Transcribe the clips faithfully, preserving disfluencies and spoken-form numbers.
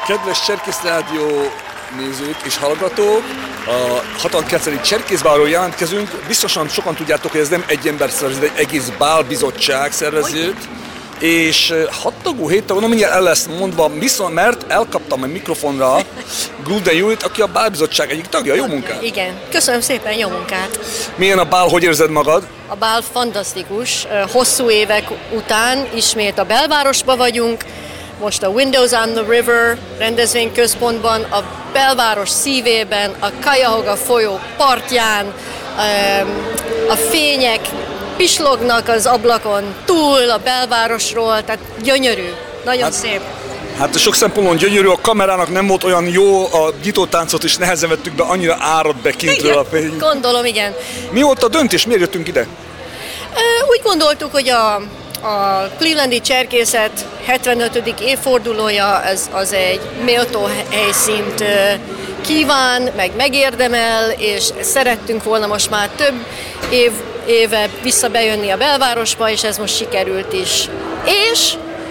Kedves Cserkész Rádió nézők és hallgatók, a hatvankilencedik Cserkészbálról jelentkezünk. Biztosan sokan tudjátok, hogy ez nem egy ember szervezet, egy egész bálbizottság szervezőt. És hat tagú, hét tagú, no mindjárt el lesz mondva, viszont mert elkaptam a mikrofonra Golden Julit, aki a bálbizottság egyik tagja. Jó munkát! Igen, köszönöm szépen, jó munkát! Milyen a bál, hogy érzed magad? A bál fantasztikus, hosszú évek után ismét a belvárosba vagyunk, most a Windows on the River rendezvényközpontban, a belváros szívében, a Cuyahoga folyó partján, a fények pislognak az ablakon túl, a belvárosról, tehát gyönyörű, nagyon hát, szép. Hát sok szempontból gyönyörű, a kamerának nem volt olyan jó, a nyitótáncot is nehezen vettük be, annyira árad be kintről igen, a fény. Gondolom, igen. Mi volt a döntés, miért jöttünk ide? Úgy gondoltuk, hogy a, a clevelandi cserkészet hetvenötödik évfordulója, ez az egy méltó helyszínt kíván, meg megérdemel, és szerettünk volna most már több év éve visszabejönni a belvárosba, és ez most sikerült is. És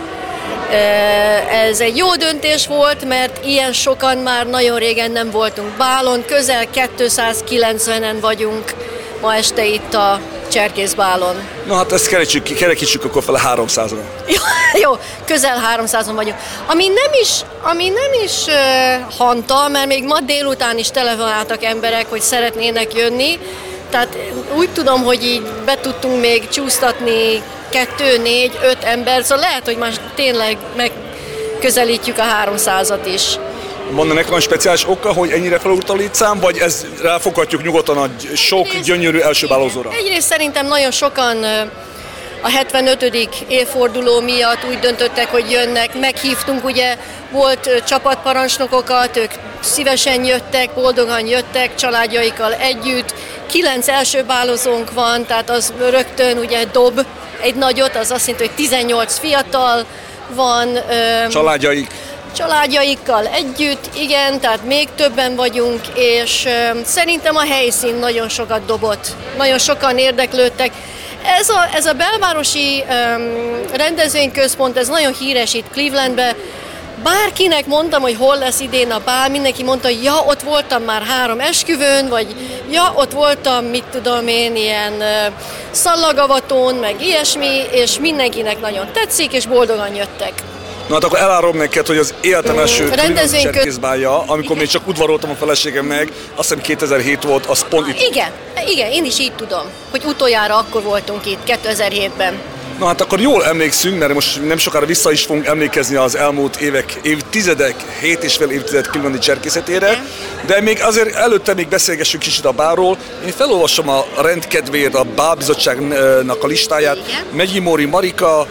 ez egy jó döntés volt, mert ilyen sokan már nagyon régen nem voltunk bálon, közel kétszázkilencvenen vagyunk ma este itt a Cserkészbálon. Na hát ezt kerekítsük ki, kerekítsük akkor fel a háromszázra. Jó, jó, közel háromszázan vagyunk. Ami nem is, ami nem is uh, hanta, mert még ma délután is telefonáltak emberek, hogy szeretnének jönni. Tehát úgy tudom, hogy így be tudtunk még csúsztatni kettő, négy, öt ember, szóval lehet, hogy már tényleg megközelítjük a háromszázat is. Van ennek van speciális oka, hogy ennyire felúrt a létszám, vagy ez ráfoghatjuk nyugodtan a sok egyrészt, gyönyörű első bálozóra? Egyrészt szerintem nagyon sokan a hetvenötödik évforduló miatt úgy döntöttek, hogy jönnek. Meghívtunk, ugye volt csapatparancsnokokat, ők szívesen jöttek, boldogan jöttek családjaikkal együtt. Kilenc első bálozónk van, tehát az rögtön ugye dob egy nagyot, az azt jelenti, hogy tizennyolc fiatal van. Családjaik. Családjaikkal együtt, igen, tehát még többen vagyunk, és szerintem a helyszín nagyon sokat dobott, nagyon sokan érdeklődtek. Ez a, ez a belvárosi um, rendezvényközpont, ez nagyon híres itt Clevelandben. Bárkinek mondtam, hogy hol lesz idén a bál, mindenki mondta, hogy ja, ott voltam már három esküvőn, vagy ja, ott voltam, mit tudom én, ilyen uh, szallagavatón, meg ilyesmi, és mindenkinek nagyon tetszik, és boldogan jöttek. Na hát akkor elárulom neked, hogy az életem első rendezvény Cserkészbálja, amikor igen. még csak udvaroltam a feleségemnek, azt hiszem kétezer-hét volt, az pont itt. Igen, igen, én is így tudom, hogy utoljára akkor voltunk itt, kétezer-hétben. Na hát akkor jól emlékszünk, mert most nem sokára vissza is fogunk emlékezni az elmúlt évek, évtizedek, hét és fél évtized clevelandi cserkészetére, igen. de még azért előtte még beszélgessünk kicsit a bálról. Én felolvasom a rendkedvéért a bálbizottságnak a listáját. Megyi Móri Marika,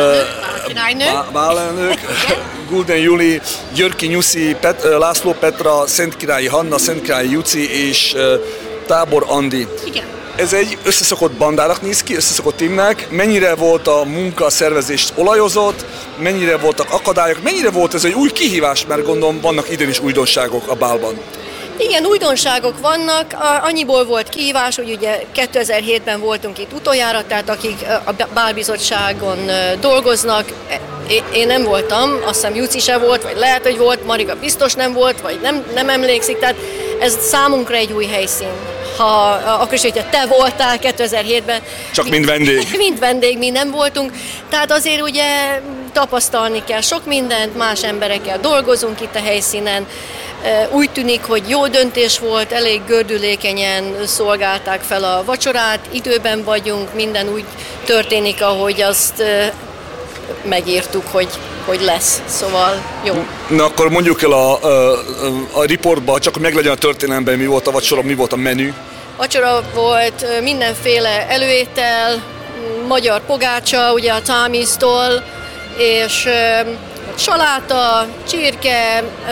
bálelnök, Golden Juli, Györki Nyuszi, Pet, László Petra, Szentkirályi Hanna, Szentkirályi Juci és Tábor Andi. Igen. Ez egy összeszokott bandának néz ki, összeszokott tímnek. Mennyire volt a munka, szervezés olajozott, mennyire voltak akadályok, mennyire volt ez egy új kihívás, mert gondolom vannak idén is újdonságok a bálban. Igen, újdonságok vannak, annyiból volt kihívás, hogy ugye kétezer-hétben voltunk itt utoljára, tehát akik a bálbizottságon dolgoznak, én nem voltam, azt hiszem Juci se volt, vagy lehet, hogy volt, Marika biztos nem volt, vagy nem, nem emlékszik, tehát ez számunkra egy új helyszín. Ha, akkor is, hogyha te voltál kétezer-hétben. Csak mint vendég. Mint vendég, mi nem voltunk. Tehát azért ugye tapasztalni kell sok mindent, más emberekkel dolgozunk itt a helyszínen. Úgy tűnik, hogy jó döntés volt, elég gördülékenyen szolgálták fel a vacsorát, időben vagyunk, minden úgy történik, ahogy azt megírtuk, hogy, hogy lesz. Szóval jó. Na akkor mondjuk el a, a, a riportba, csak hogy meglegyen a történelemben, mi volt a vacsora, mi volt a menü. Vacsora volt, mindenféle előétel, magyar pogácsa, ugye a Tommy's-tól, és uh, saláta, csirke, uh,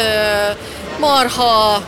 marha,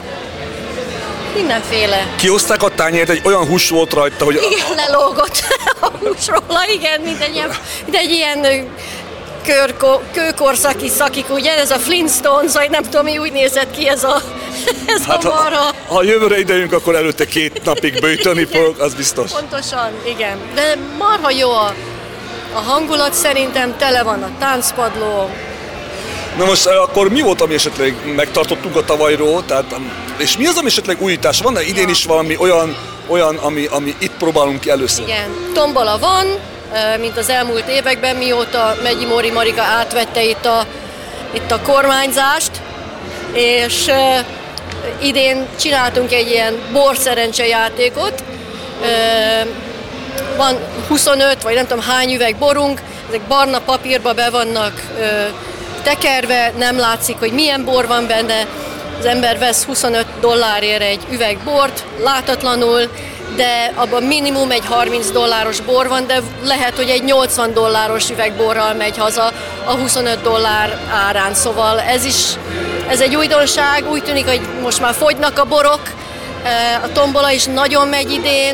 mindenféle. Kihozták a tányért, egy olyan hús volt rajta, hogy... Igen, lelógott a hús róla, igen, mint egy ilyen, mint egy ilyen körko, kőkorszaki szakik, ugye, ez a Flintstones, vagy nem tudom, mi úgy nézett ki ez a, ez hát a marha. Ha, ha jövőre idejünk, akkor előtte két napig böjtölni fogok, az biztos. Pontosan, igen. De marha jó a, a hangulat, szerintem tele van a táncpadló, Na most akkor mi volt, ami esetleg megtartottunk a tavalyról, tehát, és mi az, ami esetleg újítás? Van-e idén is valami olyan, olyan ami, ami itt próbálunk ki először? Igen, tombola van, mint az elmúlt években, mióta Megyi Móri Marika átvette itt a, itt a kormányzást, és uh, idén csináltunk egy ilyen borszerencsejátékot, uh, van huszonöt, vagy nem tudom hány üveg borunk, ezek barna papírba be vannak uh, tekerve, nem látszik, hogy milyen bor van benne, az ember vesz huszonöt dollárért egy üveg bort, látatlanul, de abban minimum egy harminc dolláros bor van, de lehet, hogy egy nyolcvan dolláros üvegborral megy haza a huszonöt dollár árán. Szóval ez is, ez egy újdonság, úgy tűnik, hogy most már fogynak a borok, a tombola is nagyon megy idén,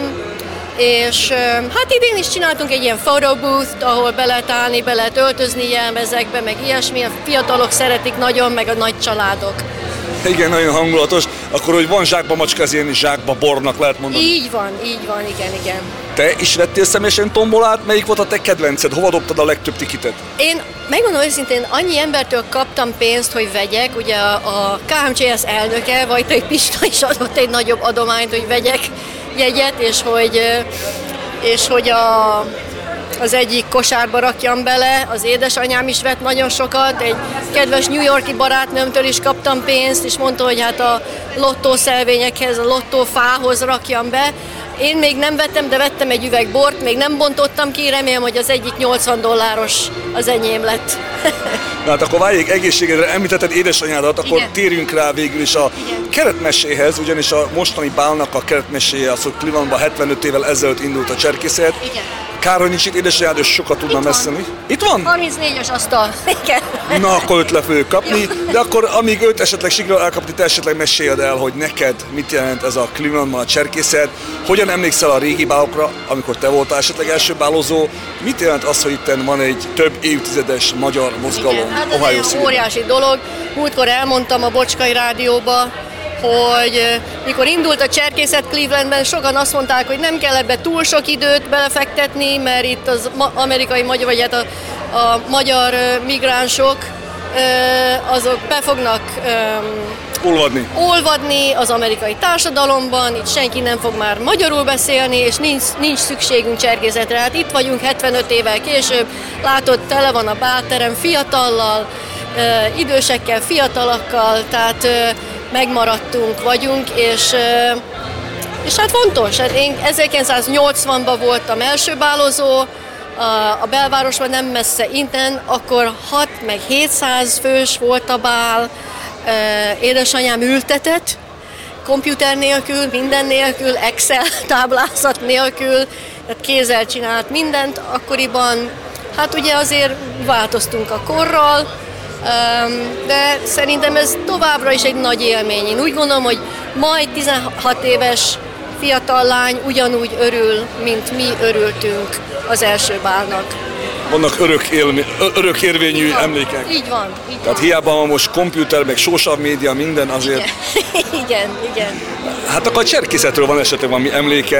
és hát idén is csináltunk egy ilyen photo booth-t, ahol be lehet állni, be lehet öltözni jelmezekbe, meg ilyesmi, a fiatalok szeretik nagyon, meg a nagy családok. Igen, nagyon hangulatos. Akkor, hogy van zsákba macska, ez ilyen zsákba bornak lehet mondani. Így van, így van, igen, igen. Te is vettél személyesen tombolát? Melyik volt a te kedvenced? Hova dobtad a legtöbb tikitet? Én megmondom őszintén, annyi embertől kaptam pénzt, hogy vegyek. Ugye a, a ká em cé es elnöke, Vajtai Pista is adott egy nagyobb adományt, hogy vegyek jegyet, és hogy, és hogy a... az egyik kosárba rakjam bele, az édesanyám is vett nagyon sokat, egy kedves New Yorki barátnőmtől is kaptam pénzt, és mondta, hogy hát a lottószelvényekhez, a lottófához rakjam be. Én még nem vettem, de vettem egy üveg bort, még nem bontottam ki, remélem, hogy az egyik nyolcvan dolláros az enyém lett. Na hát akkor váljék egészségedre, említetted édesanyádat, akkor Igen. térjünk rá végül is a Igen. keretmeséhez, ugyanis a mostani bálnak a keretmeséje az, hogy Clevelandban hetvenöt évvel ezelőtt indult a cserkészet. Igen. Kár, hogy nincs itt édesanyád, és sokat tudna messzeni. Itt van? harmincnégyes asztal. Igen. Na, akkor őt le fogjuk kapni, de akkor amíg őt esetleg sikerül elkapni, te esetleg meséljed el, hogy neked mit jelent ez a Clevelandban a cserkészet, hogyan emlékszel a régi bálokra, amikor te voltál esetleg első bálozó, mit jelent az, hogy itt van egy több évtizedes magyar mozgalom? Igen, hát ez Ohio egy szívében? óriási dolog. Múltkor elmondtam a Bocskai Rádióba, hogy mikor indult a cserkészet Clevelandben, sokan azt mondták, hogy nem kell ebbe túl sok időt belefektetni, mert itt az amerikai magyar, vagy hát a, a magyar migránsok, azok be fognak olvadni. olvadni az amerikai társadalomban, itt senki nem fog már magyarul beszélni, és nincs, nincs szükségünk cserkészetre. Hát itt vagyunk hetvenöt évvel később, látod, tele van a bálterem fiatallal, idősekkel, fiatalokkal, tehát megmaradtunk vagyunk, és, és hát fontos. Hát én ezerkilencszáznyolcvanban voltam első bálozó, a belvárosban nem messze innen, akkor hat meg hétszáz fős volt a bál, édesanyám ültetett, komputer nélkül, minden nélkül, Excel táblázat nélkül, tehát kézzel csinált mindent. Akkoriban, hát ugye azért változtunk a korral, de szerintem ez továbbra is egy nagy élmény. Én úgy gondolom, hogy majd tizenhat éves fiatal lány ugyanúgy örül, mint mi örültünk az első bálnak. Vannak örök, élmi, örök érvényű van, emlékek. Így van. Így Tehát van. hiába van most komputer, meg social média, minden azért. Igen, igen. igen. Hát akkor a cserkészetről van esetleg valami emléke,